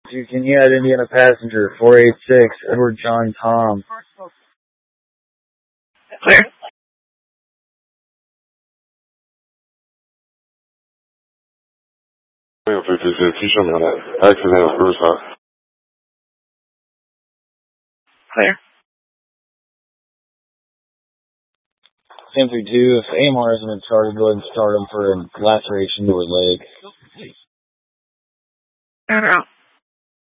Can you add Indiana passenger 486 Edward John Tom? Clear. Accidental cruise out. Clear. 1032, if AMR isn't in charge, go ahead and start him for a laceration to her leg. Out.